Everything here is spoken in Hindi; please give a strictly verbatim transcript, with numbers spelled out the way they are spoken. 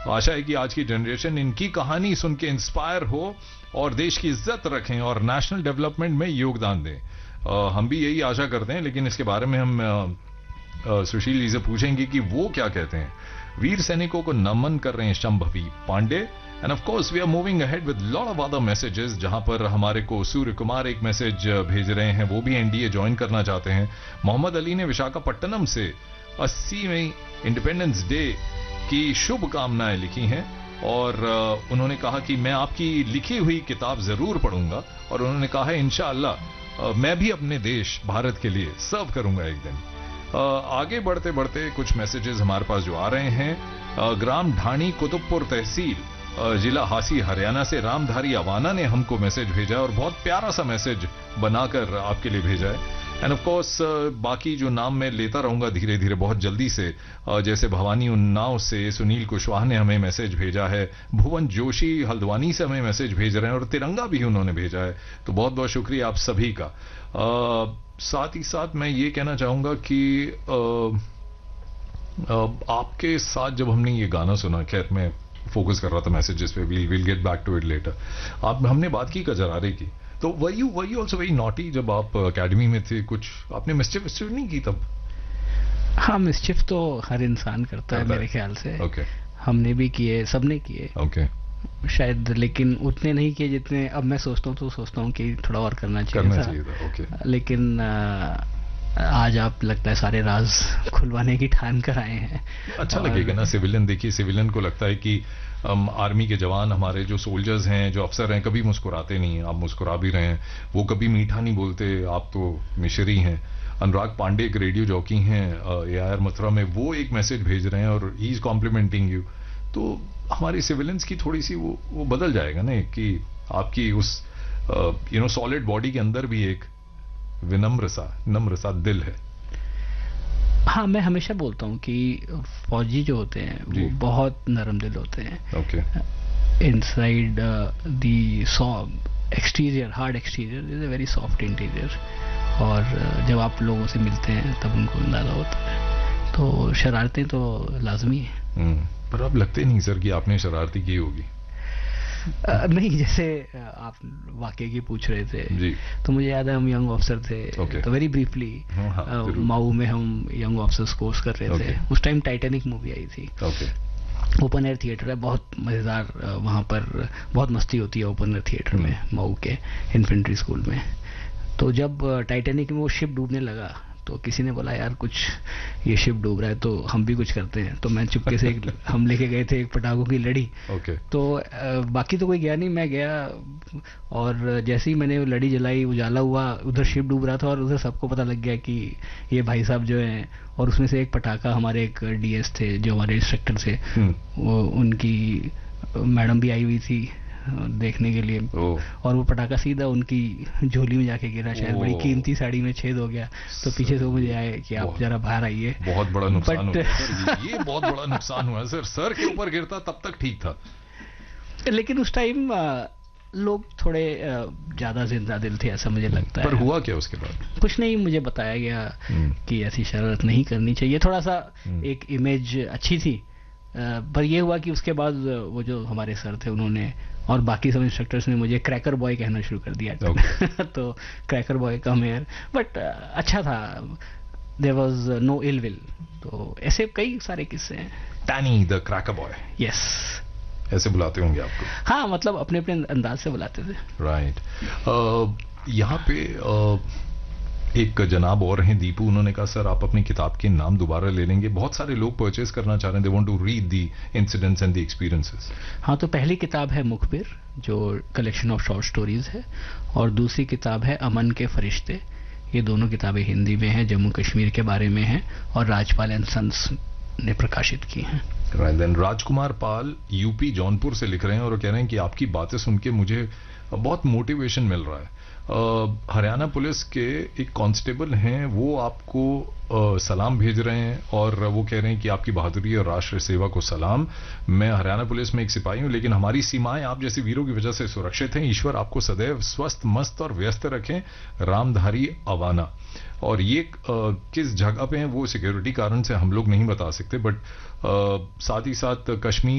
आशा है कि आज की जनरेशन इनकी कहानी सुन के इंस्पायर हो और देश की इज्जत रखें और नेशनल डेवलपमेंट में योगदान दें। आ, हम भी यही आशा करते हैं, लेकिन इसके बारे में हम आ, आ, सुशील जी से पूछेंगे कि वो क्या कहते हैं। वीर सैनिकों को नमन कर रहे हैं Shambhavi Pandey. End of course we are moving ahead with lot of other messages, जहां पर हमारे को सूर्य कुमार एक मैसेज भेज रहे हैं, वो भी एनडीए ज्वाइन करना चाहते हैं। मोहम्मद अली ने विशाखापट्टनम से अस्सीवीं इंडिपेंडेंस डे की शुभकामनाएं लिखी हैं और उन्होंने कहा कि मैं आपकी लिखी हुई किताब जरूर पढ़ूंगा और उन्होंने कहा है इंशाअल्लाह मैं भी अपने देश भारत के लिए सर्व करूंगा एक दिन। आगे बढ़ते बढ़ते कुछ मैसेजेस हमारे पास जो आ रहे हैं। ग्राम ढाणी कुतुबपुर तहसील जिला हासी हरियाणा से रामधारी अवाना ने हमको मैसेज भेजा और बहुत प्यारा सा मैसेज बनाकर आपके लिए भेजा है। एंड ऑफ कोर्स बाकी जो नाम मैं लेता रहूंगा धीरे धीरे बहुत जल्दी से, जैसे भवानी उन्नाव से सुनील कुशवाहा ने हमें मैसेज भेजा है, भुवन जोशी हल्द्वानी से हमें मैसेज भेज रहे हैं और तिरंगा भी उन्होंने भेजा है, तो बहुत बहुत शुक्रिया आप सभी का। आ, साथ ही साथ मैं ये कहना चाहूंगा कि आ, आ, आपके साथ जब हमने ये गाना सुना, खैर मैं फोकस कर रहा था मैसेजेस पे, we'll will get back to it later. आप हमने बात की कजरारे की, तो were you were you also very naughty जब आप अकेडमी में थे? कुछ आपने मिस्चिफ मिस्चिफ नहीं की तब? हाँ, मिस्चिफ तो हर इंसान करता है मेरे ख्याल से। okay. हमने भी किए, सबने किए okay. शायद, लेकिन उतने नहीं किए जितने अब मैं सोचता हूँ, तो सोचता हूँ कि थोड़ा और करना चाहिए करना था, चाहिए था। okay. लेकिन आ, आज आप लगता है सारे राज खुलवाने की ठान कर आए हैं। अच्छा लगेगा ना सिविलियन, देखिए सिविलियन को लगता है कि um, आर्मी के जवान, हमारे जो सोल्जर्स हैं, जो अफसर हैं, कभी मुस्कुराते नहीं हैं। आप मुस्कुरा भी रहे हैं, वो कभी मीठा नहीं बोलते, आप तो मिशरी हैं। अनुराग पांडे एक रेडियो जॉकी हैं ए आर मथुरा में, वो एक मैसेज भेज रहे हैं और ही इज कॉम्प्लीमेंटिंग यू। तो हमारे सिविलियंस की थोड़ी सी वो वो बदल जाएगा ना, कि आपकी उस यू नो सॉलिड बॉडी के अंदर भी एक विनम्र सा नम्र सा दिल है। हाँ, मैं हमेशा बोलता हूँ कि फौजी जो होते हैं वो बहुत नरम दिल होते हैं। Okay. Inside the soft exterior, hard exterior is a very soft interior, और uh, जब आप लोगों से मिलते हैं तब उनको अंदाजा होता है। तो शरारतें तो लाजमी है। पर अब लगते नहीं सर कि आपने शरारती की होगी। Uh, नहीं, जैसे आप वाकये की पूछ रहे थे जी। तो मुझे याद है हम यंग ऑफिसर थे। okay. तो वेरी ब्रीफली माऊ में हम यंग ऑफिसर्स कोर्स कर रहे okay. थे। उस टाइम टाइटैनिक मूवी आई थी। okay. ओपन एयर थिएटर है, बहुत मजेदार, वहां पर बहुत मस्ती होती है ओपन एयर थिएटर में माऊ के इन्फेंट्री स्कूल में। तो जब टाइटैनिक में वो शिप डूबने लगा तो किसी ने बोला यार कुछ ये शिप डूब रहा है तो हम भी कुछ करते हैं। तो मैं चुपके से एक हम लेके गए थे एक पटाखों की लड़ी। okay. तो आ, बाकी तो कोई गया नहीं, मैं गया और जैसे ही मैंने लड़ी जलाई, उजाला हुआ, उधर शिप डूब रहा था और उधर सबको पता लग गया कि ये भाई साहब जो हैं, और उसमें से एक पटाखा हमारे एक डीएस थे जो हमारे इंस्ट्रक्टर थे, वो उनकी मैडम भी आई हुई थी देखने के लिए, और वो पटाखा सीधा उनकी झोली में जाके गिरा। शायद बड़ी कीमती साड़ी में छेद हो गया, तो पीछे से मुझे आए कि आप जरा बाहर आइए। बहुत बड़ा नुकसान हुआ सर, ये बहुत बड़ा नुकसान हुआ सर। सर के ऊपर गिरता तब तक ठीक था, लेकिन उस टाइम लोग थोड़े ज्यादा जिंदा दिल थे, ऐसा मुझे लगता है। पर हुआ क्या उसके बाद? कुछ नहीं, मुझे बताया गया कि ऐसी शरारत नहीं करनी चाहिए। थोड़ा सा एक इमेज अच्छी थी, पर यह हुआ कि उसके बाद वो जो हमारे सर थे उन्होंने और बाकी सब इंस्ट्रक्टर्स ने मुझे क्रैकर बॉय कहना शुरू कर दिया। okay. तो cracker boy come here, but अच्छा था, there was no ill will. तो ऐसे कई सारे किस्से हैं। Taini the cracker boy, yes, ऐसे बुलाते होंगे आपको? हाँ, मतलब अपने अपने अंदाज से बुलाते थे। Right right. uh, यहाँ पे uh, एक जनाब और हैं दीपू, उन्होंने कहा सर आप अपनी किताब के नाम दोबारा ले लेंगे, बहुत सारे लोग परचेज करना चाह रहे हैं, they want to read the incidents and the experiences. हाँ, तो पहली किताब है मुखबिर जो कलेक्शन ऑफ शॉर्ट स्टोरीज है, और दूसरी किताब है अमन के फरिश्ते। ये दोनों किताबें हिंदी में हैं, जम्मू कश्मीर के बारे में हैं और राजपाल एंड सन्स ने प्रकाशित की हैं। राइट देन, राजकुमार पाल यूपी जौनपुर से लिख रहे हैं और कह रहे हैं कि आपकी बातें सुन के मुझे बहुत मोटिवेशन मिल रहा है। हरियाणा पुलिस के एक कांस्टेबल हैं, वो आपको आ, सलाम भेज रहे हैं और वो कह रहे हैं कि आपकी बहादुरी और राष्ट्र सेवा को सलाम। मैं हरियाणा पुलिस में एक सिपाही हूं, लेकिन हमारी सीमाएं आप जैसे वीरों की वजह से सुरक्षित हैं। ईश्वर आपको सदैव स्वस्थ, मस्त और व्यस्त रखें। रामधारी अवाना। और ये आ, किस जगह पे हैं वो सिक्योरिटी कारण से हम लोग नहीं बता सकते, बट साथ ही साथ कश्मीर